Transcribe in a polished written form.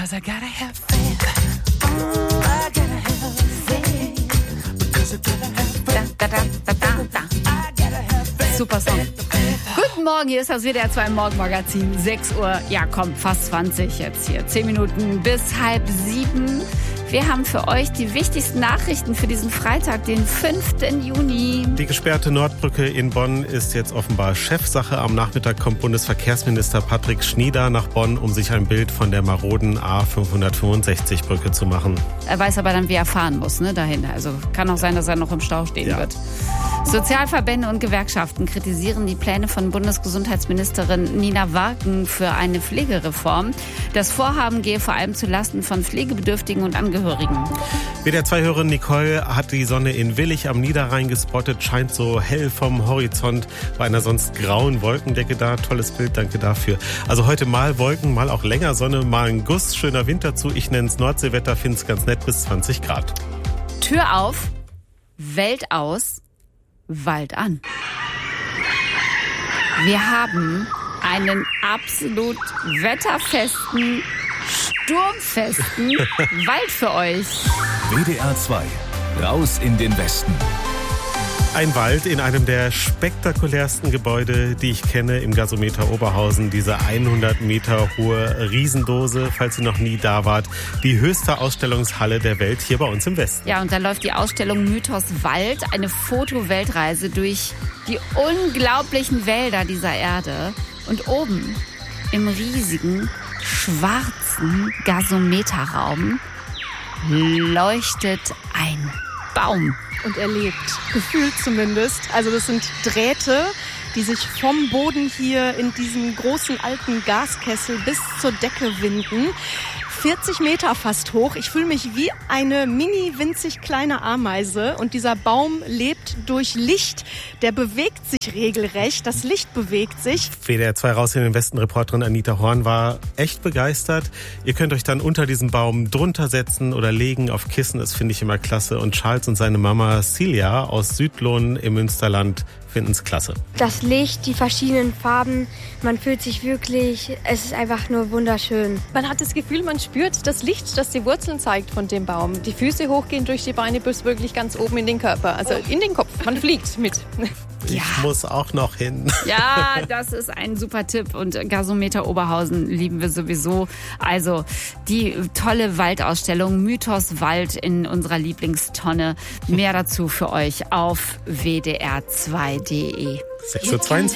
'cause I gotta have faith. Oh, I gotta have faith. Because I gotta have faith. Super Song. Guten Morgen, hier ist das WDR 2 Morgenmagazin. 6 Uhr, ja komm, fast 20 jetzt hier. 10 Minuten bis 6:30. Wir haben für euch die wichtigsten Nachrichten für diesen Freitag, den 5. Juni. Die gesperrte Nordbrücke in Bonn ist jetzt offenbar Chefsache. Am Nachmittag kommt Bundesverkehrsminister Patrick Schnieder nach Bonn, um sich ein Bild von der maroden A565-Brücke zu machen. Er weiß aber dann, wie er fahren muss, ne, dahin. Also kann auch sein, dass er noch im Stau stehen wird. Sozialverbände und Gewerkschaften kritisieren die Pläne von Bundesgesundheitsministerin Nina Warken für eine Pflegereform. Das Vorhaben gehe vor allem zulasten von Pflegebedürftigen und Angehörigen. WDR 2-Hörerin Nicole hat die Sonne in Willich am Niederrhein gespottet, scheint so hell vom Horizont bei einer sonst grauen Wolkendecke da. Tolles Bild, danke dafür. Also heute mal Wolken, mal auch länger Sonne, mal ein Guss, schöner Winter zu. Ich nenne es Nordseewetter, finde es ganz nett, bis 20 Grad. Tür auf, Welt aus, Wald an. Wir haben einen absolut wetterfesten, sturmfesten Wald für euch. WDR 2, raus in den Westen. Ein Wald in einem der spektakulärsten Gebäude, die ich kenne, im Gasometer Oberhausen. Diese 100 Meter hohe Riesendose, falls ihr noch nie da wart. Die höchste Ausstellungshalle der Welt hier bei uns im Westen. Ja, und da läuft die Ausstellung Mythos Wald, eine Foto-Weltreise durch die unglaublichen Wälder dieser Erde. Und oben im riesigen, schwarzen Gasometerraum leuchtet ein Baum. Und er lebt, gefühlt zumindest. Also das sind Drähte, die sich vom Boden hier in diesen großen alten Gaskessel bis zur Decke winden. 40 Meter fast hoch. Ich fühle mich wie eine winzig kleine Ameise. Und dieser Baum lebt durch Licht. Der bewegt sich regelrecht. Das Licht bewegt sich. WDR 2 raus in den Westen. Reporterin Anita Horn war echt begeistert. Ihr könnt euch dann unter diesem Baum drunter setzen oder legen auf Kissen. Das finde ich immer klasse. Und Charles und seine Mama Celia aus Südlohn im Münsterland finden es klasse. Das Licht, die verschiedenen Farben, man fühlt sich wirklich, es ist einfach nur wunderschön. Man hat das Gefühl, man spürt das Licht, das die Wurzeln zeigt von dem Baum. Die Füße hochgehen durch die Beine bis wirklich ganz oben in den Körper, also in den Kopf. Man fliegt mit. Ich muss auch noch hin. Ja, das ist ein super Tipp. Und Gasometer Oberhausen lieben wir sowieso. Also die tolle Waldausstellung Mythos Wald in unserer Lieblingstonne. Mehr dazu für euch auf wdr2.de. 6:22 Uhr.